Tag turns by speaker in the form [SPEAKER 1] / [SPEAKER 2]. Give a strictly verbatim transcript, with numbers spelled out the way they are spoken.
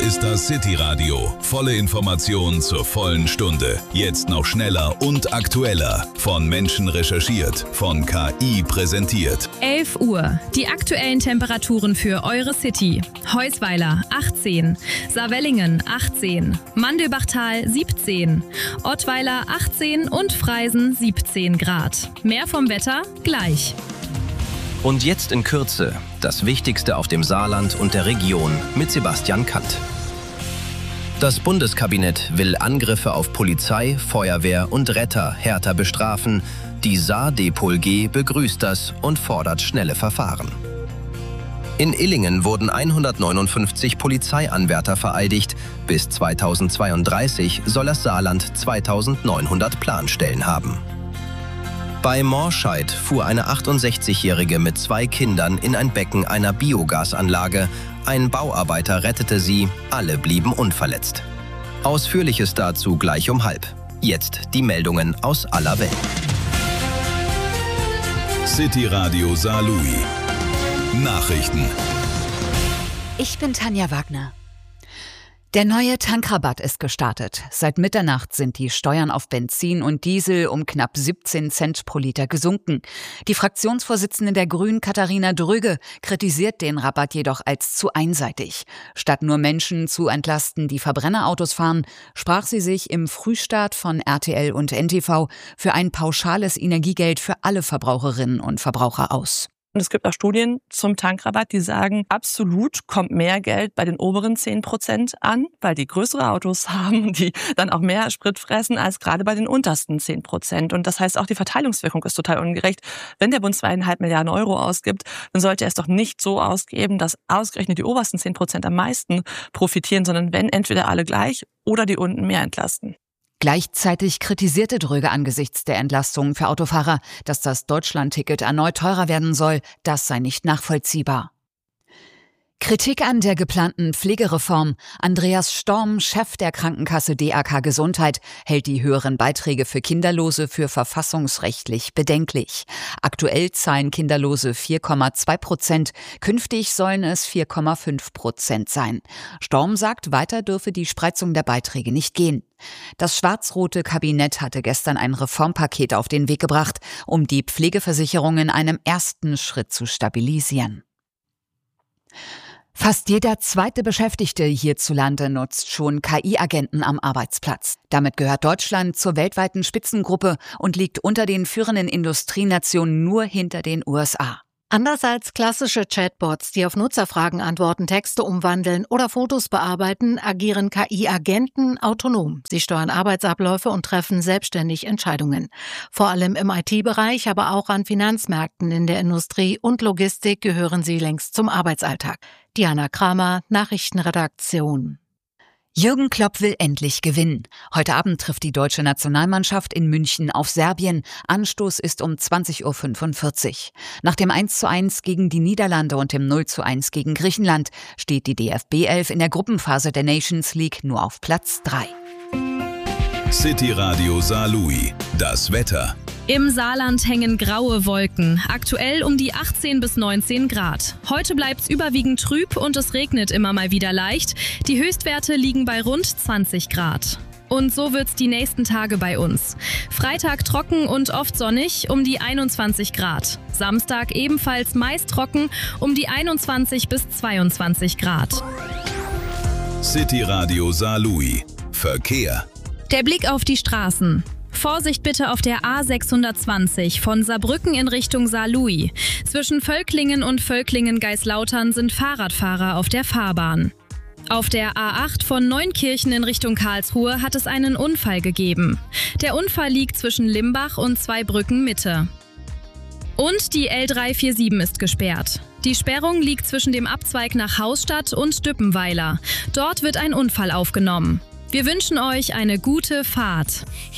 [SPEAKER 1] ist das City Radio. Volle Informationen zur vollen Stunde. Jetzt noch schneller und aktueller. Von Menschen recherchiert, von K I präsentiert.
[SPEAKER 2] elf Uhr. Die aktuellen Temperaturen für eure City. Heusweiler achtzehn, Saarwellingen achtzehn, Mandelbachtal siebzehn, Ottweiler achtzehn und Freisen siebzehn Grad. Mehr vom Wetter gleich.
[SPEAKER 3] Und jetzt in Kürze das Wichtigste auf dem Saarland und der Region mit Sebastian Kant. Das Bundeskabinett will Angriffe auf Polizei, Feuerwehr und Retter härter bestrafen. Die Saar-D-Pol-G begrüßt das und fordert schnelle Verfahren. In Illingen wurden hundertneunundfünfzig Polizeianwärter vereidigt. Bis zweitausendzweiunddreißig soll das Saarland zweitausendneunhundert Planstellen haben. Bei Morscheid fuhr eine achtundsechzigjährige mit zwei Kindern in ein Becken einer Biogasanlage. Ein Bauarbeiter rettete sie, alle blieben unverletzt. Ausführliches dazu gleich um halb. Jetzt die Meldungen aus aller Welt.
[SPEAKER 1] City Radio Saarlouis. Nachrichten.
[SPEAKER 4] Ich bin Tanja Wagner. Der neue Tankrabatt ist gestartet. Seit Mitternacht sind die Steuern auf Benzin und Diesel um knapp siebzehn Cent pro Liter gesunken. Die Fraktionsvorsitzende der Grünen, Katharina Dröge, kritisiert den Rabatt jedoch als zu einseitig. Statt nur Menschen zu entlasten, die Verbrennerautos fahren, sprach sie sich im Frühstart von R T L und N T V für ein pauschales Energiegeld für alle Verbraucherinnen und Verbraucher aus.
[SPEAKER 5] Und es gibt auch Studien zum Tankrabatt, die sagen, absolut kommt mehr Geld bei den oberen zehn Prozent an, weil die größere Autos haben, die dann auch mehr Sprit fressen, als gerade bei den untersten zehn Prozent. Und das heißt, auch die Verteilungswirkung ist total ungerecht. Wenn der Bund zweieinhalb Milliarden Euro ausgibt, dann sollte er es doch nicht so ausgeben, dass ausgerechnet die obersten zehn Prozent am meisten profitieren, sondern wenn entweder alle gleich oder die unten mehr entlasten.
[SPEAKER 4] Gleichzeitig kritisierte Dröge angesichts der Entlastungen für Autofahrer, dass das Deutschlandticket erneut teurer werden soll. Das sei nicht nachvollziehbar. Kritik an der geplanten Pflegereform. Andreas Storm, Chef der Krankenkasse D A K Gesundheit, hält die höheren Beiträge für Kinderlose für verfassungsrechtlich bedenklich. Aktuell zahlen Kinderlose vier Komma zwei Prozent, künftig sollen es vier Komma fünf Prozent sein. Storm sagt, weiter dürfe die Spreizung der Beiträge nicht gehen. Das schwarz-rote Kabinett hatte gestern ein Reformpaket auf den Weg gebracht, um die Pflegeversicherung in einem ersten Schritt zu stabilisieren. Fast jeder zweite Beschäftigte hierzulande nutzt schon K I-Agenten am Arbeitsplatz. Damit gehört Deutschland zur weltweiten Spitzengruppe und liegt unter den führenden Industrienationen nur hinter den U S A.
[SPEAKER 6] Anders als klassische Chatbots, die auf Nutzerfragen antworten, Texte umwandeln oder Fotos bearbeiten, agieren K I-Agenten autonom. Sie steuern Arbeitsabläufe und treffen selbstständig Entscheidungen. Vor allem im I T-Bereich, aber auch an Finanzmärkten, in der Industrie und Logistik gehören sie längst zum Arbeitsalltag. Diana Kramer, Nachrichtenredaktion.
[SPEAKER 4] Jürgen Klopp will endlich gewinnen. Heute Abend trifft die deutsche Nationalmannschaft in München auf Serbien. Anstoß ist um zwanzig Uhr fünfundvierzig. Nach dem eins zu eins gegen die Niederlande und dem null zu eins gegen Griechenland steht die D F B elf in der Gruppenphase der Nations League nur auf Platz drei.
[SPEAKER 1] City Radio Saarlouis. Das Wetter.
[SPEAKER 2] Im Saarland hängen graue Wolken, aktuell um die achtzehn bis neunzehn Grad. Heute bleibt's überwiegend trüb und es regnet immer mal wieder leicht. Die Höchstwerte liegen bei rund zwanzig Grad. Und so wird's die nächsten Tage bei uns. Freitag trocken und oft sonnig, um die einundzwanzig Grad. Samstag ebenfalls meist trocken, um die einundzwanzig bis zweiundzwanzig Grad.
[SPEAKER 1] City Radio Saarlouis. Verkehr.
[SPEAKER 2] Der Blick auf die Straßen. Vorsicht bitte auf der A sechshundertzwanzig von Saarbrücken in Richtung Saarlouis. Zwischen Völklingen und Völklingen-Geislautern sind Fahrradfahrer auf der Fahrbahn. Auf der A acht von Neunkirchen in Richtung Karlsruhe hat es einen Unfall gegeben. Der Unfall liegt zwischen Limbach und Zweibrücken Mitte. Und die L drei vier sieben ist gesperrt. Die Sperrung liegt zwischen dem Abzweig nach Hausstadt und Düppenweiler. Dort wird ein Unfall aufgenommen. Wir wünschen euch eine gute Fahrt.